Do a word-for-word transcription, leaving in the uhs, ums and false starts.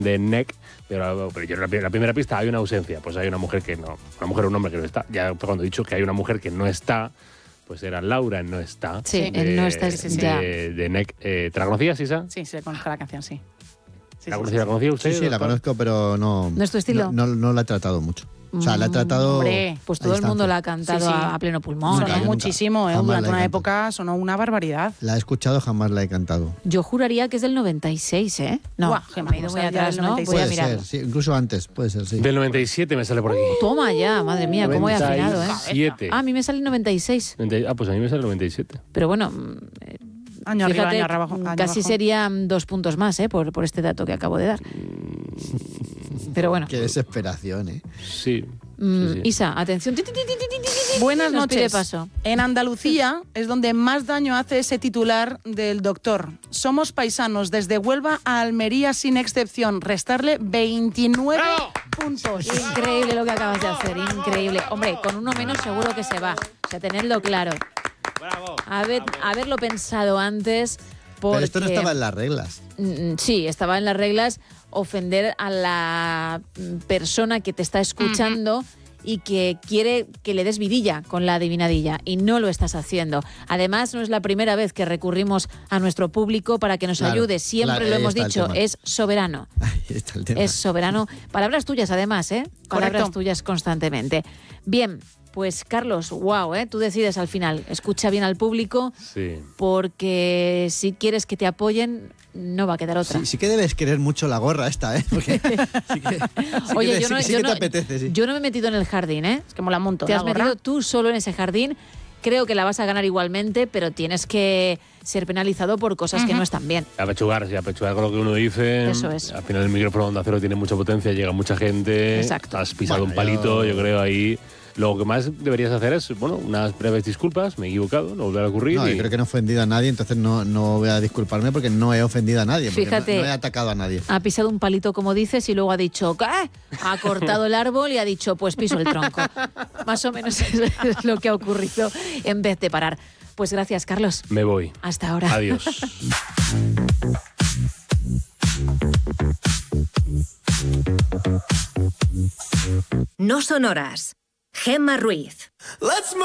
de N E C, pero, pero yo en la, la primera pista hay una ausencia, pues hay una mujer que no, una mujer o un hombre que no está. Ya cuando he dicho que hay una mujer que no está, pues era Laura en No está. Sí, de, en No está, de, ya. de, de N E C. Eh, ¿Te la conocías, Isa? Sí, sí, conozco la canción, sí. sí ¿La, sí, conocía, sí, ¿La sí. conocía usted? Sí, sí, la doctor? conozco, pero no... ¿No es tu estilo? No, no, no la he tratado mucho. O sea, la he tratado... Hombre, Pues a todo el mundo distancia. la ha cantado Sí, sí. A, a pleno pulmón. Nunca, Sonó yo nunca. muchísimo, ¿eh? Jamás Durante la he una cantado. época sonó una barbaridad. La he escuchado, jamás la he cantado. Yo juraría que es del noventa y seis, ¿eh? No, Buah, que me he ido vamos muy allá atrás, del ¿no? noventa y seis. Voy a Puede mirarlo. ser, sí, incluso antes, puede ser, sí. Del noventa y siete me sale por aquí. Toma ya, madre mía, cómo he afinado, ¿eh? noventa y siete. Ah, a mí me sale el noventa y seis. Ah, pues a mí me sale el noventa y siete. Pero bueno, mm, eh, Año arriba, fíjate, año abajo. año casi abajo. serían dos puntos más, ¿eh? Por, por este dato que acabo de dar. Pero bueno. Qué desesperación, ¿eh? Sí. Mm, sí, sí. Isa, atención. Ti, ti, ti, ti, ti, ti, ti, Buenas nos pide noches. paso. En Andalucía es donde más daño hace ese titular del doctor. Somos paisanos desde Huelva a Almería sin excepción. Restarle veintinueve ¡Bravo! puntos. Increíble lo que acabas de hacer, increíble. Hombre, con uno menos seguro que se va. O sea, tenedlo claro. Bravo. Haber, haberlo pensado antes. Porque, Pero esto no estaba en las reglas. Mm, Sí, estaba en las reglas ofender a la mm, persona que te está escuchando y que quiere que le des vidilla con la adivinadilla y no lo estás haciendo. Además, no es la primera vez que recurrimos a nuestro público para que nos Claro, ayude. Siempre claro, lo ahí hemos está el dicho, tema. es soberano. Ahí está el tema. Es soberano. Palabras tuyas, además, ¿eh? Palabras Correcto. tuyas constantemente. Bien, pues Carlos, wow, ¿eh? Tú decides al final. Escucha bien al público Sí. porque si quieres que te apoyen, no va a quedar otra. Sí, sí que debes querer mucho la gorra esta, ¿eh? Porque sí que, sí Oye, que, yo sí no, que- sí yo que no- te apetece, sí. yo no me he metido en el jardín, ¿eh? Es que mola un montón. Te la has gorra. metido tú solo en ese jardín. Creo que la vas a ganar igualmente, pero tienes que ser penalizado por cosas que no están bien. Apechugar, sí, apechugar con lo que uno dice. Eso es. Al final el micrófono de Onda Cero tiene mucha potencia, llega mucha gente. Exacto. Has pisado Bueno, un palito, yo... yo- creo, ahí. Lo que más deberías hacer es, bueno, unas breves disculpas, me he equivocado, no volverá a ocurrir. No, y... yo creo que no he ofendido a nadie, entonces no, no voy a disculparme porque no he ofendido a nadie. porque Fíjate. No, no he atacado a nadie. Ha pisado un palito, como dices, y luego ha dicho, ¿qué? Ha cortado el árbol y ha dicho, pues piso el tronco. Más o menos es es lo que ha ocurrido en vez de parar. Pues gracias, Carlos. Me voy. Hasta ahora. Adiós. No son horas. Gemma Ruiz.